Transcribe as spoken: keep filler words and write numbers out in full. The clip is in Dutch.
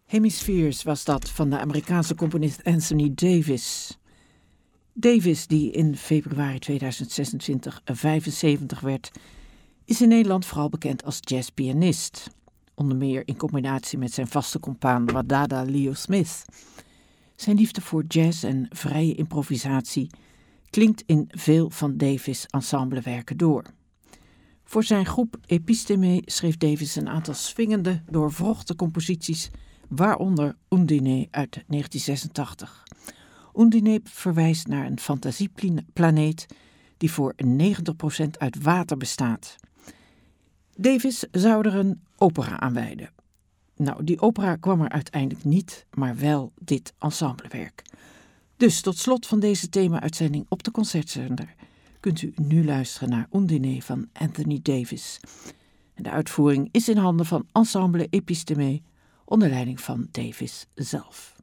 Hemispheres was dat van de Amerikaanse componist Anthony Davis. Davis, die in februari tweeduizend zesentwintig vijfenzeventig werd, is in Nederland vooral bekend als jazzpianist. Onder meer in combinatie met zijn vaste compaan Wadada Leo Smith. Zijn liefde voor jazz en vrije improvisatie klinkt in veel van Davis' ensemblewerken door. Voor zijn groep Episteme schreef Davis een aantal swingende, doorwrochte composities, waaronder Undine uit negentien zesentachtig. Undine verwijst naar een fantasieplaneet die voor negentig procent uit water bestaat. Davis zou er een opera aan wijden. Nou, die opera kwam er uiteindelijk niet, maar wel dit ensemblewerk. Dus tot slot van deze thema-uitzending op de Concertzender kunt u nu luisteren naar Undine van Anthony Davis. En de uitvoering is in handen van Ensemble Episteme onder leiding van Davis zelf.